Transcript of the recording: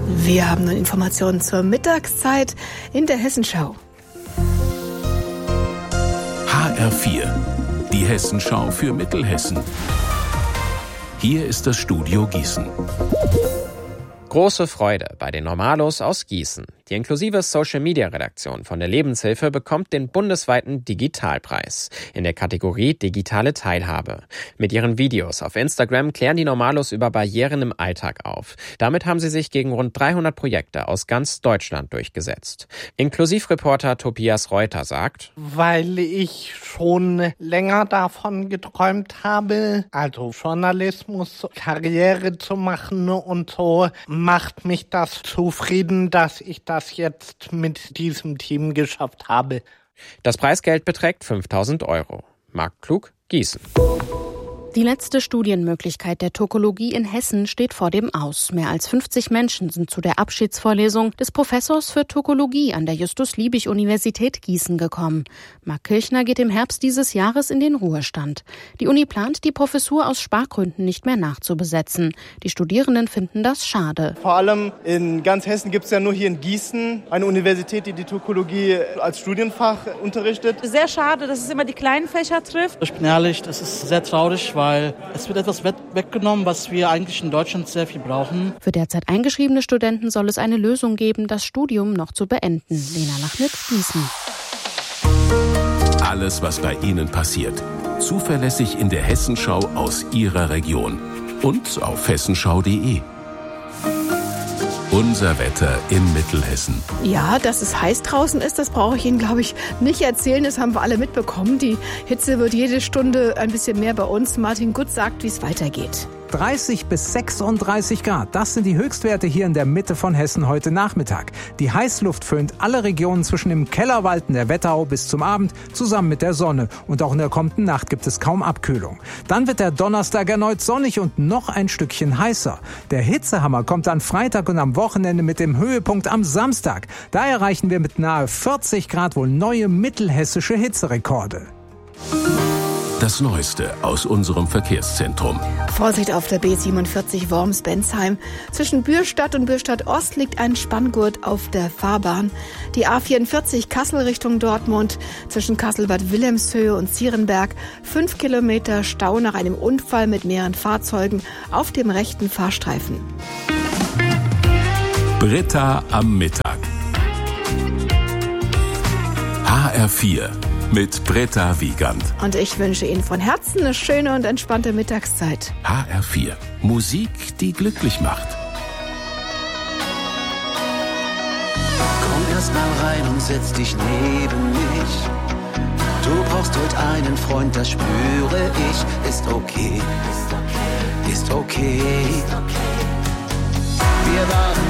Wir haben nun Informationen zur Mittagszeit in der Hessenschau. HR4, die Hessenschau für Mittelhessen. Hier ist das Studio Gießen. Große Freude bei den Normalos aus Gießen. Die inklusive Social-Media-Redaktion von der Lebenshilfe bekommt den bundesweiten Digitalpreis in der Kategorie Digitale Teilhabe. Mit ihren Videos auf Instagram klären die Normalos über Barrieren im Alltag auf. Damit haben sie sich gegen rund 300 Projekte aus ganz Deutschland durchgesetzt. Inklusivreporter Tobias Reuter sagt: Weil ich schon länger davon geträumt habe, also Journalismus, Karriere zu machen und so, macht mich das zufrieden, dass ich das jetzt mit diesem Team geschafft habe. Das Preisgeld beträgt 5.000 €. Marc Klug, Gießen. Die letzte Studienmöglichkeit der Tokologie in Hessen steht vor dem Aus. Mehr als 50 Menschen sind zu der Abschiedsvorlesung des Professors für Tokologie an der Justus-Liebig-Universität Gießen gekommen. Marc Kirchner geht im Herbst dieses Jahres in den Ruhestand. Die Uni plant, die Professur aus Spargründen nicht mehr nachzubesetzen. Die Studierenden finden das schade. Vor allem in ganz Hessen gibt es ja nur hier in Gießen eine Universität, die die Tokologie als Studienfach unterrichtet. Sehr schade, dass es immer die kleinen Fächer trifft. Ich bin ehrlich, das ist sehr traurig, weil es wird etwas weggenommen, was wir eigentlich in Deutschland sehr viel brauchen. Für derzeit eingeschriebene Studenten soll es eine Lösung geben, das Studium noch zu beenden. Lena Lachnitz, Gießen. Alles, was bei Ihnen passiert, zuverlässig in der Hessenschau aus Ihrer Region und auf hessenschau.de. Unser Wetter in Mittelhessen. Ja, dass es heiß draußen ist, das brauche ich Ihnen, glaube ich, nicht erzählen. Das haben wir alle mitbekommen. Die Hitze wird jede Stunde ein bisschen mehr bei uns. Martin Gut sagt, wie es weitergeht. 30 bis 36 Grad, das sind die Höchstwerte hier in der Mitte von Hessen heute Nachmittag. Die Heißluft föhnt alle Regionen zwischen dem Kellerwald der Wetterau bis zum Abend zusammen mit der Sonne. Und auch in der kommenden Nacht gibt es kaum Abkühlung. Dann wird der Donnerstag erneut sonnig und noch ein Stückchen heißer. Der Hitzehammer kommt am Freitag und am Wochenende mit dem Höhepunkt am Samstag. Da erreichen wir mit nahe 40 Grad wohl neue mittelhessische Hitzerekorde. Das Neueste aus unserem Verkehrszentrum. Vorsicht auf der B47 Worms-Bensheim. Zwischen Bürstadt und Bürstadt-Ost liegt ein Spanngurt auf der Fahrbahn. Die A44 Kassel Richtung Dortmund. Zwischen Kassel-Bad Wilhelmshöhe und Zierenberg 5 Kilometer Stau nach einem Unfall mit mehreren Fahrzeugen auf dem rechten Fahrstreifen. Britta am Mittag. HR4 mit Britta Wiegand. Und ich wünsche Ihnen von Herzen eine schöne und entspannte Mittagszeit. HR4. Musik, die glücklich macht. Komm erst mal rein und setz dich neben mich. Du brauchst heute einen Freund, das spüre ich. Ist okay, ist okay. Wir waren